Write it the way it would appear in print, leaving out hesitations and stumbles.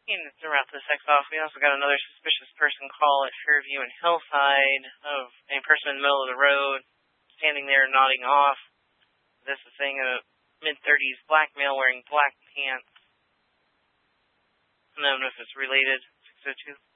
To wrap this X off, we also got another suspicious person call at Fairview and Hillside of a person in the middle of the road, standing there nodding off. This is saying a mid-30s black male wearing black pants. I don't know if it's related. 602.